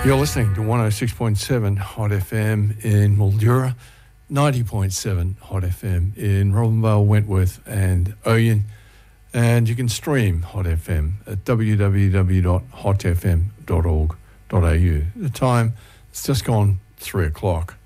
You're listening to 106.7 Hot FM in Mildura, 90.7 Hot FM in Robinvale, Wentworth and Oyen. And you can stream Hot FM at www.hotfm.org.au. The time, it's just gone 3 o'clock.